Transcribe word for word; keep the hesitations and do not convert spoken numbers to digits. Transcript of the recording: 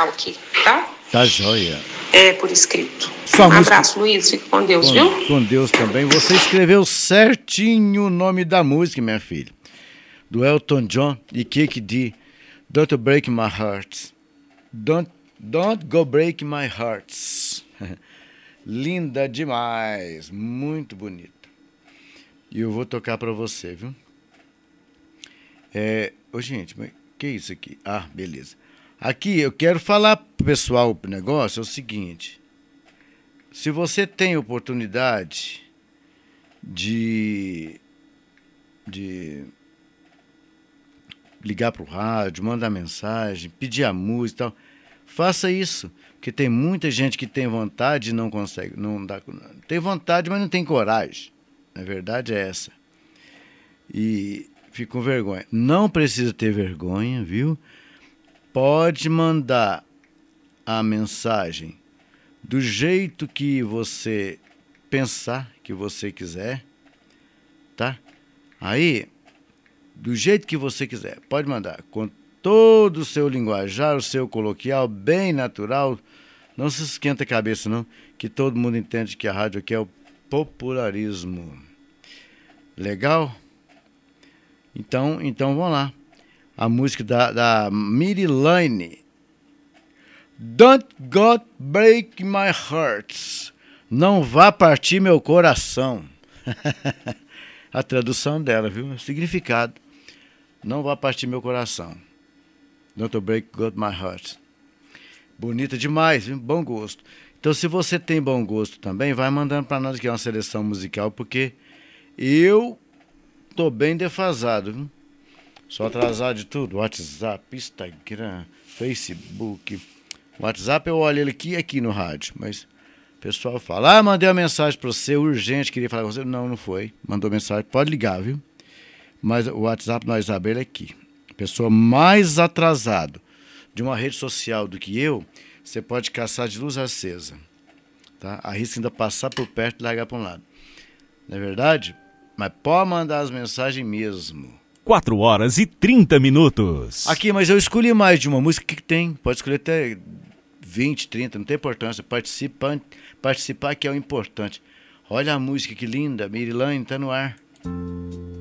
musical aqui, tá? Tá joia. É, por escrito. Sua um música... abraço, Luiz. Fique com Deus, com, viu? Com Deus também. Você escreveu certinho o nome da música, minha filha. Do Elton John e Kiki D. Don't Break My Heart. Don't, don't Go Break My Heart. Linda demais. Muito bonita. E eu vou tocar pra você, viu? É... Ô, gente, mas que é isso aqui? Ah, beleza. Aqui eu quero falar pro pessoal o negócio, é o seguinte. Se você tem oportunidade de, de ligar pro rádio, mandar mensagem, pedir a música e tal, faça isso. Porque tem muita gente que tem vontade e não consegue. Não dá, tem vontade, mas não tem coragem. Na verdade é essa. E fico com vergonha. Não precisa ter vergonha, viu? Pode mandar a mensagem do jeito que você pensar, que você quiser, tá? Aí, do jeito que você quiser, pode mandar com todo o seu linguajar, o seu coloquial, bem natural. Não se esquenta a cabeça, não, que todo mundo entende que a rádio aqui é o popularismo. Legal? Então, então vamos lá. A música da, da Mirilane. Don't God Break My Heart. Não vá partir meu coração. A tradução dela, viu? O significado. Não vá partir meu coração. Don't Break God My Heart. Bonita demais, viu? Bom gosto. Então, se você tem bom gosto também, vai mandando para nós aqui uma seleção musical, porque eu tô bem defasado, viu? Sou atrasado de tudo. WhatsApp, Instagram, Facebook. WhatsApp eu olho ele aqui e aqui no rádio, mas o pessoal fala, ah, mandei uma mensagem para você, urgente, queria falar com você. Não, não foi. Mandou mensagem, pode ligar, viu? Mas o WhatsApp nós abrimos aqui. Pessoa mais atrasado de uma rede social do que eu, você pode caçar de luz acesa. Tá? Arrisca ainda passar por perto e largar para um lado. Não é verdade? Mas pode mandar as mensagens mesmo. quatro horas e trinta minutos. Aqui, mas eu escolhi mais de uma música. O que, que tem? Pode escolher até vinte, trinta, não tem importância. Participa, participar que é o importante. Olha a música que linda. Mirilane tá no ar.